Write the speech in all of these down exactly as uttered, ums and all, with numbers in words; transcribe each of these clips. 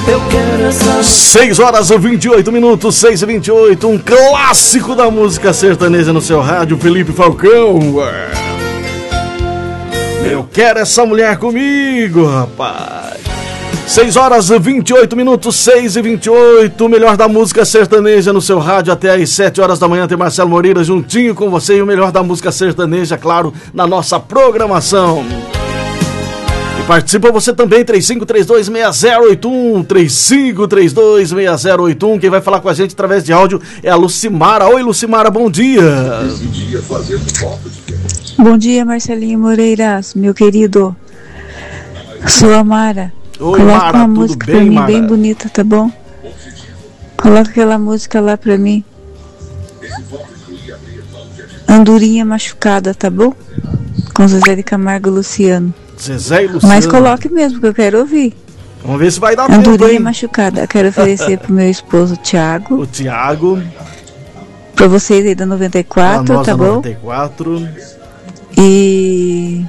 Eu quero essa... seis horas e vinte e oito minutos, seis e vinte e oito, um clássico da música sertaneja no seu rádio, Felipe Falcão. Eu quero essa mulher comigo, rapaz. seis horas e vinte e oito minutos, seis e vinte e oito, o melhor da música sertaneja no seu rádio até às sete horas da manhã. Tem Marcelo Moreira juntinho com você e o melhor da música sertaneja, claro, na nossa programação. E participa você também, três cinco três dois, seis zero oito um, três cinco três dois, seis zero oito um. Quem vai falar com a gente através de áudio é a Lucimara. Oi, Lucimara, bom dia. Bom dia, Marcelinho Moreira, meu querido. Sou a Mara. Oi, Coloca Mara, uma tudo música bem, pra mim, Mara? bem bonita, tá bom? Coloca aquela música lá pra mim. Andorinha Machucada, tá bom? Com Zezé de Camargo e Luciano. Zezé e Luciano. Mas coloque mesmo, que eu quero ouvir. Vamos ver se vai dar tempo, Andorinha hein? Machucada. Eu quero oferecer pro meu esposo Thiago. O Thiago. Pra vocês aí da noventa e quatro, nós tá da bom? noventa e quatro. E...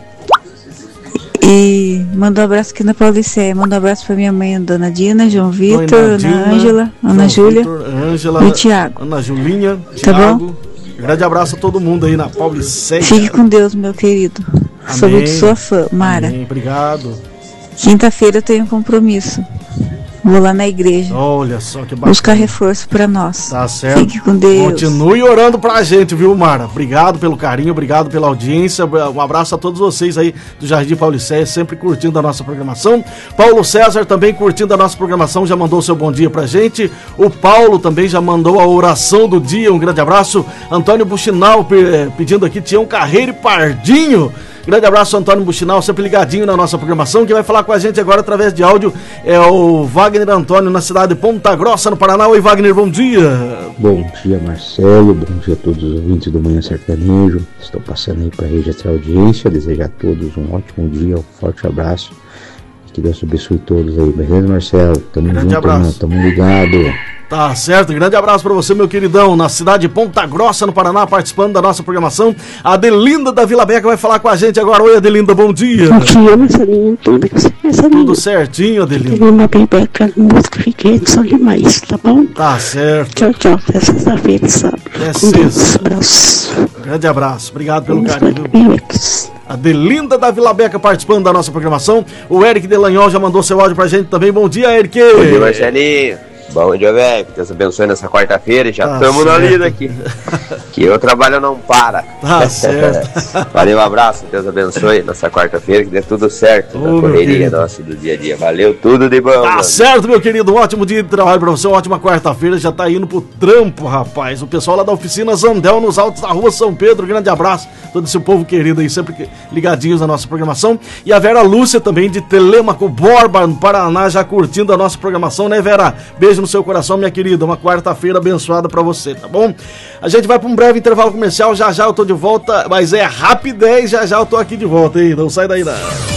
E manda um abraço aqui na Paulicéia. Manda um abraço pra minha mãe, a Dona Dina, João Vitor, Dona Ana Dina, Ângela, Ana João Júlia Vitor, Ângela, e o Thiago. Ana Julinha, Tá Thiago. bom? Grande abraço a todo mundo aí na Paulicéia. Fique com Deus, meu querido. Sou Amém. muito sua fã, Mara. Amém, obrigado. Quinta-feira eu tenho um compromisso. Vou lá na igreja Olha só que bacana. buscar reforço pra nós. Tá certo. Fique com Deus. Continue orando pra gente, viu, Mara? Obrigado pelo carinho, obrigado pela audiência. Um abraço a todos vocês aí do Jardim Paulicéia, sempre curtindo a nossa programação. Paulo César também curtindo a nossa programação, já mandou seu bom dia pra gente. O Paulo também já mandou a oração do dia, um grande abraço. Antônio Buchinal pedindo aqui Tião Carreiro e Pardinho. Grande abraço, Antônio Buchinal, sempre ligadinho na nossa programação. Quem vai falar com a gente agora através de áudio é o Wagner Antônio, na cidade de Ponta Grossa, no Paraná. Oi, Wagner, bom dia. Bom dia, Marcelo. Bom dia a todos os ouvintes do Manhã Sertanejo. Estou passando aí para registrar a audiência. Desejo a todos um ótimo dia, um forte abraço. Que Deus abençoe todos aí, beleza, Marcelo? Tamo Grande junto, abraço. irmão. Tamo ligado. Tá certo, grande abraço pra você, meu queridão, na cidade de Ponta Grossa, no Paraná, participando da nossa programação. A Adelinda da Vila Beca vai falar com a gente agora. Oi, Adelinda, bom dia. Bom dia, Marcelinho, tudo bem com você, Marcelinho? Tudo certinho, Adelinda. Tem uma bem beca, música, fiquei só demais, tá bom? Tá certo. Tchau, tchau, até sexta-feira, sabe? É Com Deus, sexta. abraço. Grande abraço, obrigado pelo Vamos carinho. para bem becas. Adelinda da Vila Beca participando da nossa programação. O Eric Delanhol já mandou seu áudio pra gente também. Bom dia, Eric. Bom dia, Marcelinho. Bom dia, velho. Deus abençoe nessa quarta-feira. Já Tá estamos na certo. lida aqui. Que eu trabalho não para. Tá certo. Valeu, um abraço. Deus abençoe nessa quarta-feira. Que dê tudo certo Ô, na meu correria querido. nossa do dia a dia. Valeu, tudo de bom. Tá mano. certo, meu querido. Um ótimo dia de trabalho pra você. Uma ótima quarta-feira. Já tá indo pro trampo, rapaz. O pessoal lá da oficina Zandel, nos altos da rua São Pedro. Grande abraço. Todo esse povo querido aí, sempre ligadinhos na nossa programação. E a Vera Lúcia também, de Telêmaco Borba, no Paraná, já curtindo a nossa programação, né, Vera? Beijo no seu coração, minha querida. Uma quarta-feira abençoada pra você, tá bom? A gente vai pra um breve intervalo comercial. Já já eu tô de volta, mas é rapidez. Já já eu tô aqui de volta, hein? Não sai daí, não.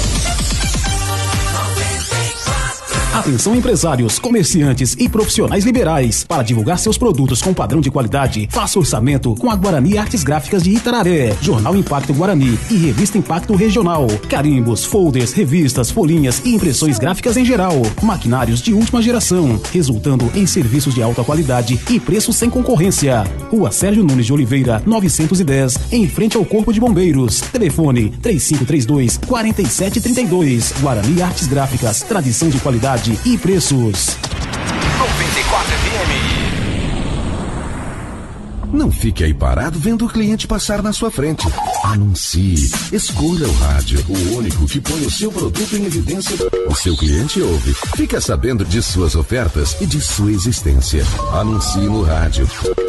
Atenção, empresários, comerciantes e profissionais liberais. Para divulgar seus produtos com padrão de qualidade, faça orçamento com a Guarani Artes Gráficas de Itararé, Jornal Impacto Guarani e Revista Impacto Regional. Carimbos, folders, revistas, folhinhas e impressões gráficas em geral. Maquinários de última geração, resultando em serviços de alta qualidade e preços sem concorrência. Rua Sérgio Nunes de Oliveira, novecentos e dez, em frente ao Corpo de Bombeiros. Telefone três cinco três dois, quatro sete três dois. Guarani Artes Gráficas, tradição de qualidade e preços. noventa e quatro F M. Não fique aí parado vendo o cliente passar na sua frente. Anuncie. Escolha o rádio, o único que põe o seu produto em evidência. O seu cliente ouve. Fica sabendo de suas ofertas e de sua existência. Anuncie no rádio.